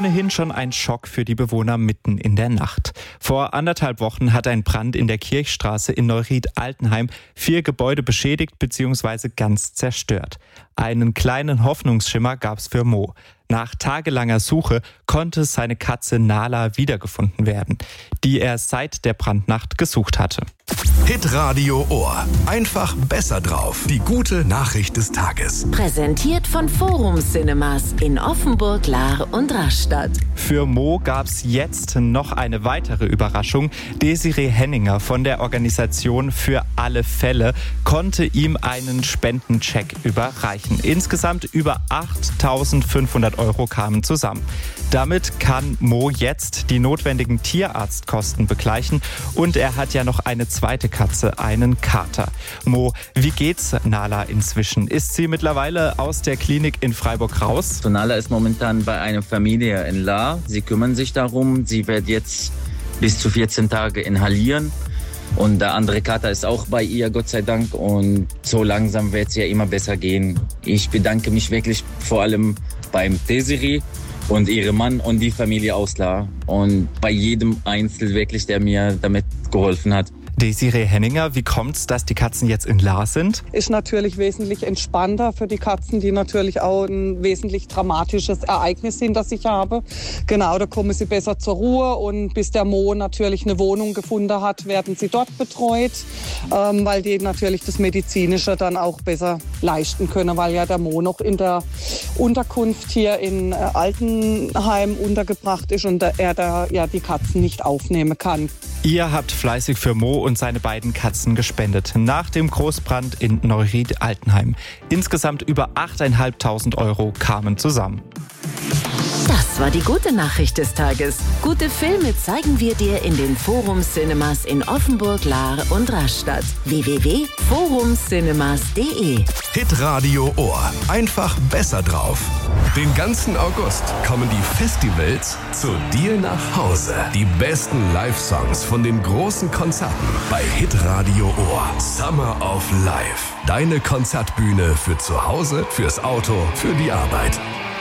Ohnehin schon ein Schock für die Bewohner mitten in der Nacht. Vor 1,5 Wochen hat ein Brand in der Kirchstraße in Neuried-Altenheim 4 Gebäude beschädigt bzw. ganz zerstört. Einen kleinen Hoffnungsschimmer gab's für Mo. Nach tagelanger Suche konnte seine Katze Nala wiedergefunden werden, die er seit der Brandnacht gesucht hatte. Hitradio Ohr. Einfach besser drauf. Die gute Nachricht des Tages. Präsentiert von Forum Cinemas in Offenburg, Lahr und Rastatt. Für Mo gab's jetzt noch eine weitere Überraschung. Desiree Henninger von der Organisation Für alle Fälle konnte ihm einen Spendencheck überreichen. Insgesamt über 8.500 € kamen zusammen. Damit kann Mo jetzt die notwendigen Tierarztkosten begleichen und er hat ja noch eine zweite Katze, einen Kater. Mo, wie geht's Nala inzwischen? Ist sie mittlerweile aus der Klinik in Freiburg raus? Nala ist momentan bei einer Familie in Lahr. Sie kümmern sich darum. Sie wird jetzt bis zu 14 Tage inhalieren. Und der andere Kater ist auch bei ihr, Gott sei Dank. Und so langsam wird es ja immer besser gehen. Ich bedanke mich wirklich vor allem beim Desiree und ihrem Mann und die Familie aus Lahr. Und bei jedem Einzelnen wirklich, der mir damit geholfen hat. Desiree Henninger, wie kommt's, dass die Katzen jetzt in Lahr sind? Ist natürlich wesentlich entspannter für die Katzen, die natürlich auch ein wesentlich dramatisches Ereignis hinter sich haben. Genau, da kommen sie besser zur Ruhe und bis der Mo natürlich eine Wohnung gefunden hat, werden sie dort betreut, weil die natürlich das Medizinische dann auch besser leisten können, weil ja der Mo noch in der Unterkunft hier in Altenheim untergebracht ist und er da ja die Katzen nicht aufnehmen kann. Ihr habt fleißig für Mo und seine beiden Katzen gespendet. Nach dem Großbrand in Neuried-Altenheim. Insgesamt über 8.500 € kamen zusammen. Das war die gute Nachricht des Tages. Gute Filme zeigen wir dir in den Forum Cinemas in Offenburg, Lahr und Rastatt. www.forumcinemas.de. Hitradio Ohr. Einfach besser drauf. Den ganzen August kommen die Festivals zu dir nach Hause. Die besten Live-Songs von den großen Konzerten bei Hitradio Ohr. Summer of Life. Deine Konzertbühne für zu Hause, fürs Auto, für die Arbeit.